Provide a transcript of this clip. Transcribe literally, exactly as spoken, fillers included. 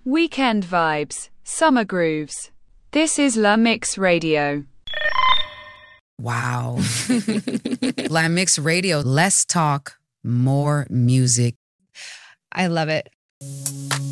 weekend vibes, summer grooves. This is La Mix Radio. Wow. La Mix Radio. Less talk, more music. I love it.